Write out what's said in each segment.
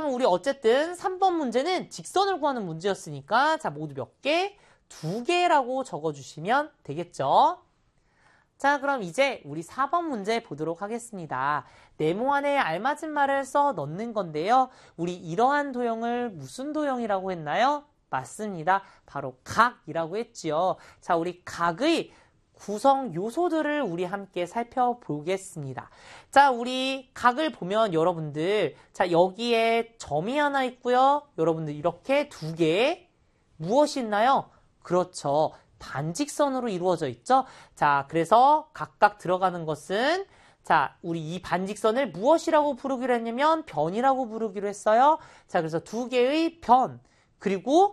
그럼 우리 어쨌든 3번 문제는 직선을 구하는 문제였으니까 자, 모두 몇 개? 2개라고 적어주시면 되겠죠? 자, 그럼 이제 우리 4번 문제 보도록 하겠습니다. 네모 안에 알맞은 말을 써 넣는 건데요. 우리 이러한 도형을 무슨 도형이라고 했나요? 맞습니다. 바로 각이라고 했지요. 자, 우리 각의 구성 요소들을 우리 함께 살펴보겠습니다. 자, 우리 각을 보면 여러분들, 자, 여기에 점이 하나 있고요. 여러분들 이렇게 2개 무엇이 있나요? 그렇죠. 반직선으로 이루어져 있죠. 자, 그래서 각각 들어가는 것은 자, 우리 이 반직선을 무엇이라고 부르기로 했냐면 변이라고 부르기로 했어요. 자, 그래서 2개의 변 그리고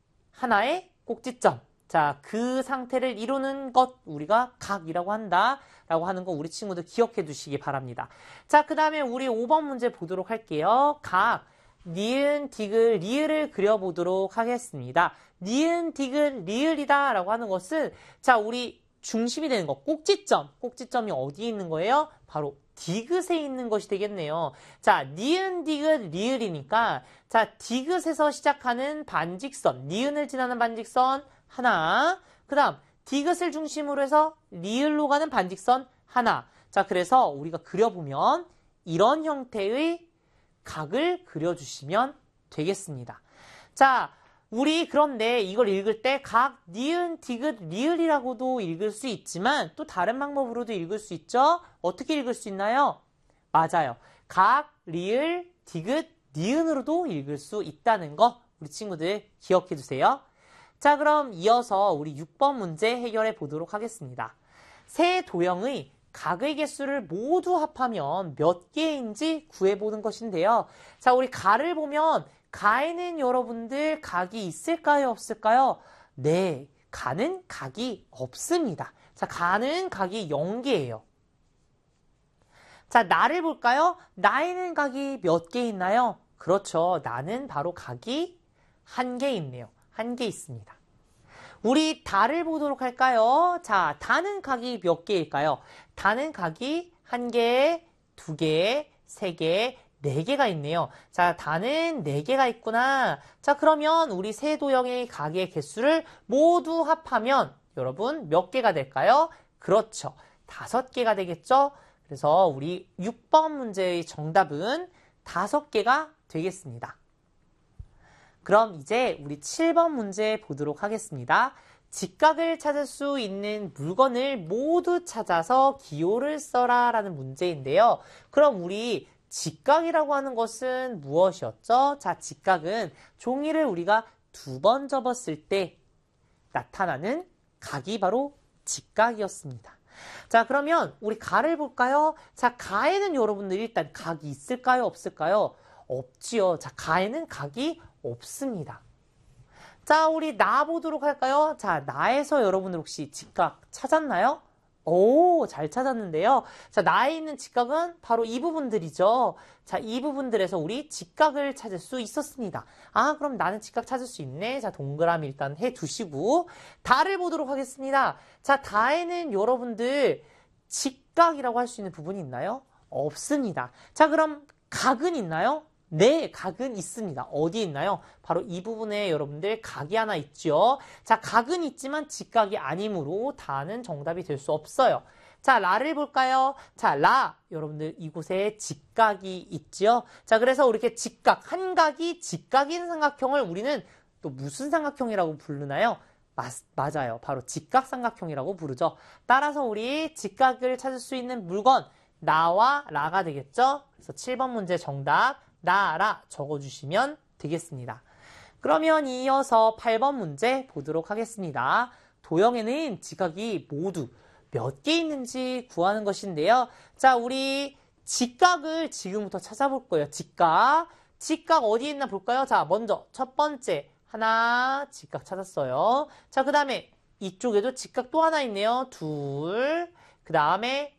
하나의 꼭지점. 자, 그 상태를 이루는 것 우리가 각이라고 한다라고 하는 거 우리 친구들 기억해 두시기 바랍니다. 자, 그 다음에 우리 5번 문제 보도록 할게요. 각, 니은, 디귿, 리을을 그려보도록 하겠습니다. 니은, 디귿, 리을이다 라고 하는 것은 자, 우리 중심이 되는 것, 꼭지점. 꼭지점이 어디에 있는 거예요? 바로 디귿에 있는 것이 되겠네요. 자, 니은, 디귿, 리을이니까 자, 디귿에서 시작하는 반직선, 니은을 지나는 반직선 하나, 그 다음 디귿을 중심으로 해서 리을로 가는 반직선 하나. 자, 그래서 우리가 그려보면 이런 형태의 각을 그려주시면 되겠습니다. 자, 우리 그런데 이걸 읽을 때 각, 니은, 디귿, 리을이라고도 읽을 수 있지만 또 다른 방법으로도 읽을 수 있죠? 어떻게 읽을 수 있나요? 맞아요. 각, 리을, 디귿, 니은으로도 읽을 수 있다는 거 우리 친구들 기억해 주세요. 자, 그럼 이어서 우리 6번 문제 해결해 보도록 하겠습니다. 세 도형의 각의 개수를 모두 합하면 몇 개인지 구해보는 것인데요. 자, 우리 가를 보면 가에는 여러분들 각이 있을까요? 없을까요? 네, 가는 각이 없습니다. 자, 가는 각이 0개예요. 자, 나를 볼까요? 나에는 각이 몇 개 있나요? 그렇죠. 나는 바로 각이 1개 있네요. 1개 있습니다. 우리 다를 보도록 할까요? 자, 다는 각이 몇 개일까요? 다는 각이 1개, 2개, 3개, 4개가 있네요. 자, 다는 4개가 있구나. 자, 그러면 우리 세 도형의 각의 개수를 모두 합하면 여러분 몇 개가 될까요? 그렇죠. 5개가 되겠죠? 그래서 우리 6번 문제의 정답은 5개가 되겠습니다. 그럼 이제 우리 7번 문제 보도록 하겠습니다. 직각을 찾을 수 있는 물건을 모두 찾아서 기호를 써라 라는 문제인데요. 그럼 우리 직각이라고 하는 것은 무엇이었죠? 자, 직각은 종이를 우리가 2번 접었을 때 나타나는 각이 바로 직각이었습니다. 자, 그러면 우리 가를 볼까요? 자, 가에는 여러분들 일단 각이 있을까요? 없을까요? 없지요. 자, 가에는 각이 없습니다. 자, 우리 나 보도록 할까요? 자, 나에서 여러분들 혹시 직각 찾았나요? 오, 잘 찾았는데요. 자, 나에 있는 직각은 바로 이 부분들이죠. 자, 이 부분들에서 우리 직각을 찾을 수 있었습니다. 아, 그럼 나는 직각 찾을 수 있네. 자, 동그라미 일단 해두시고 다를 보도록 하겠습니다. 자, 다에는 여러분들 직각이라고 할 수 있는 부분이 있나요? 없습니다. 자, 그럼 각은 있나요? 네, 각은 있습니다. 어디 있나요? 바로 이 부분에 여러분들 각이 하나 있죠. 자, 각은 있지만 직각이 아니므로 다는 정답이 될 수 없어요. 자, 라를 볼까요? 자, 라, 여러분들 이곳에 직각이 있죠. 자, 그래서 이렇게 직각, 한 각이 직각인 삼각형을 우리는 또 무슨 삼각형이라고 부르나요? 맞아요. 바로 직각삼각형이라고 부르죠. 따라서 우리 직각을 찾을 수 있는 물건, 나와 라가 되겠죠. 그래서 7번 문제 정답, 나라 적어주시면 되겠습니다. 그러면 이어서 8번 문제 보도록 하겠습니다. 도형에는 직각이 모두 몇 개 있는지 구하는 것인데요. 자, 우리 직각을 지금부터 찾아볼 거예요. 직각 어디 있나 볼까요? 자, 먼저 첫 번째 하나 직각 찾았어요. 자, 그 다음에 이쪽에도 직각 또 하나 있네요. 둘, 그 다음에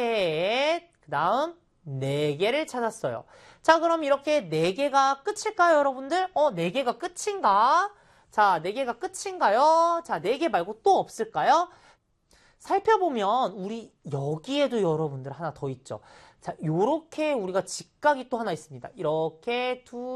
셋, 그 다음 4개를 찾았어요. 자, 그럼 이렇게 4개가 끝일까요, 여러분들? 4개가 끝인가? 자, 4개가 끝인가요? 자, 4개 말고 또 없을까요? 살펴보면 우리 여기에도 여러분들 하나 더 있죠. 자, 요렇게 우리가 직각이 또 하나 있습니다. 이렇게